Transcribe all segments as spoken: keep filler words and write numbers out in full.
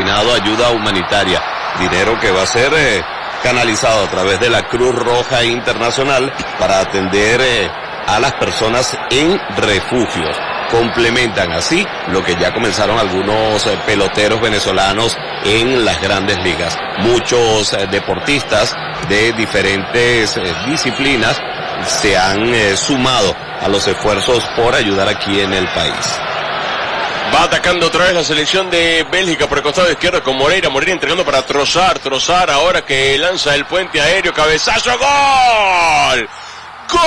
destinado a ayuda humanitaria, dinero que va a ser eh, canalizado a través de la Cruz Roja Internacional para atender eh, a las personas en refugios. Complementan así lo que ya comenzaron algunos eh, peloteros venezolanos en las grandes ligas. Muchos eh, deportistas de diferentes eh, disciplinas se han eh, sumado a los esfuerzos por ayudar aquí en el país. Va atacando otra vez la selección de Bélgica por el costado izquierdo con Moreira. Moreira entregando para Trossard. Trossard ahora que lanza el puente aéreo. Cabezazo. ¡Gol! ¡Gol!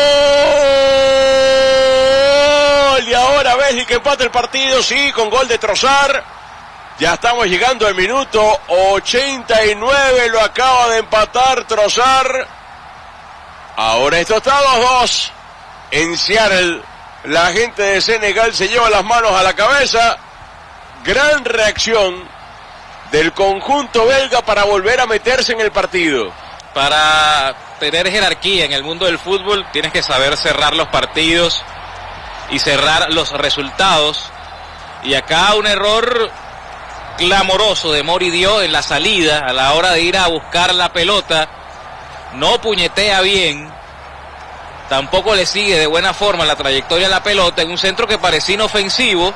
Y ahora Bélgica empata el partido. Sí, con gol de Trossard. Ya estamos llegando al minuto ochenta y nueve. Lo acaba de empatar Trossard. Ahora esto está dos dos. En Seattle. La gente de Senegal se lleva las manos a la cabeza. Gran reacción del conjunto belga para volver a meterse en el partido. Para tener jerarquía en el mundo del fútbol tienes que saber cerrar los partidos y cerrar los resultados. Y acá un error clamoroso de Mori Diaw en la salida a la hora de ir a buscar la pelota. No puñetea bien. Tampoco le sigue de buena forma la trayectoria de la pelota en un centro que parecía inofensivo.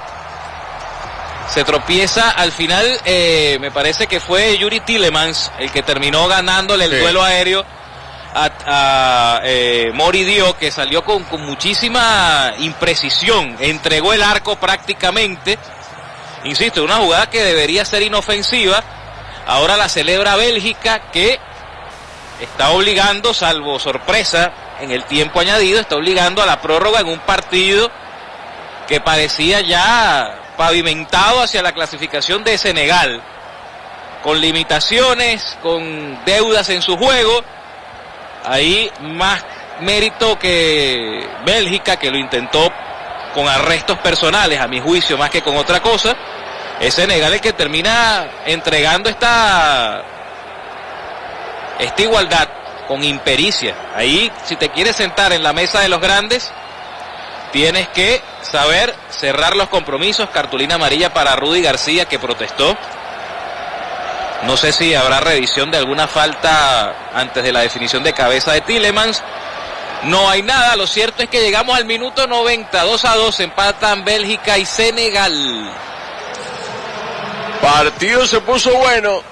Se tropieza al final, eh, me parece que fue Yuri Tillemans el que terminó ganándole el sí. duelo aéreo a, a eh, Mori Diaw, que salió con, con muchísima imprecisión, entregó el arco prácticamente. Insisto, una jugada que debería ser inofensiva. Ahora la celebra Bélgica, que está obligando, salvo sorpresa, en el tiempo añadido, está obligando a la prórroga en un partido que parecía ya pavimentado hacia la clasificación de Senegal, con limitaciones, con deudas en su juego. Ahí más mérito que Bélgica, que lo intentó con arrestos personales, a mi juicio, más que con otra cosa. Es Senegal el que termina entregando esta esta igualdad con impericia. Ahí, si te quieres sentar en la mesa de los grandes, tienes que saber cerrar los compromisos. Cartulina amarilla para Rudy García, que protestó. No sé si habrá revisión de alguna falta antes de la definición de cabeza de Tillemans. No hay nada. Lo cierto es que llegamos al minuto noventa, dos a dos, empatan Bélgica y Senegal. Partido se puso bueno.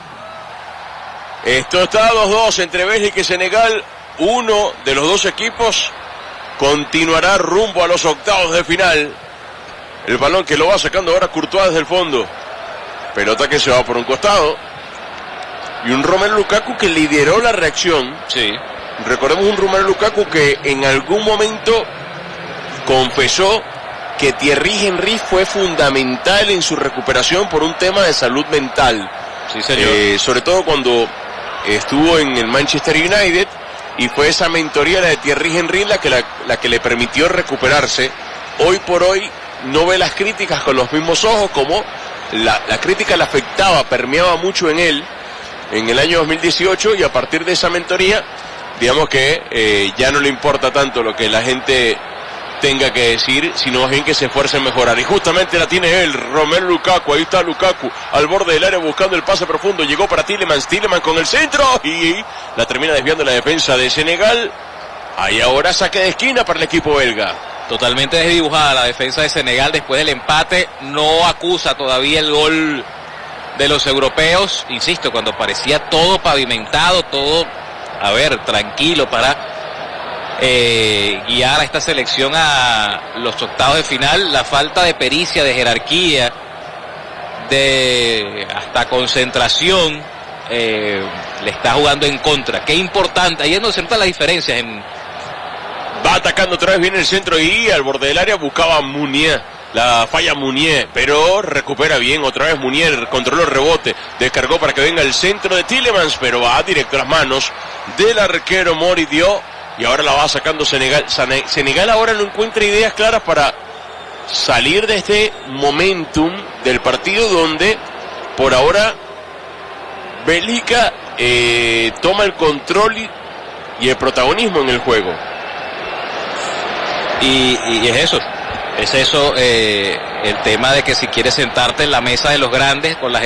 Esto está dos dos entre Bélgica y Senegal. Uno de los dos equipos continuará rumbo a los octavos de final. El balón que lo va sacando ahora Courtois desde el fondo. Pelota que se va por un costado. Y un Romelu Lukaku que lideró la reacción. Sí. Recordemos un Romelu Lukaku que en algún momento confesó que Thierry Henry fue fundamental en su recuperación por un tema de salud mental. Sí, señor. Eh, sobre todo cuando estuvo en el Manchester United, y fue esa mentoría, la de Thierry Henry, la que, la, la que le permitió recuperarse. Hoy por hoy no ve las críticas con los mismos ojos, como la, la crítica le afectaba, permeaba mucho en él en el año dos mil dieciocho, y a partir de esa mentoría, digamos que eh, ya no le importa tanto lo que la gente tenga que decir, sino más bien que se esfuerce en mejorar. Y justamente la tiene él, Romelu Lukaku. Ahí está Lukaku al borde del área buscando el pase profundo. Llegó para Tillemans, Tillemans con el centro y la termina desviando la defensa de Senegal. Ahí ahora saque de esquina para el equipo belga. Totalmente desdibujada la defensa de Senegal después del empate. No acusa todavía el gol de los europeos. Insisto, cuando parecía todo pavimentado, todo, a ver, tranquilo para Eh, guiar a esta selección a los octavos de final. La falta de pericia, de jerarquía, de hasta concentración, eh, le está jugando en contra. Qué importante, ahí es donde se notan las diferencias. En... Va atacando otra vez, viene el centro y al borde del área buscaba Munier. La falla Munier, pero recupera bien otra vez Munier, controló el rebote, descargó para que venga el centro de Tillemans, pero va directo a las manos del arquero Mori Diaw. Y ahora la va sacando Senegal. Senegal ahora no encuentra ideas claras para salir de este momentum del partido, donde por ahora Bélgica eh, toma el control y, y el protagonismo en el juego. Y, y es eso, es eso, eh, el tema de que si quieres sentarte en la mesa de los grandes con las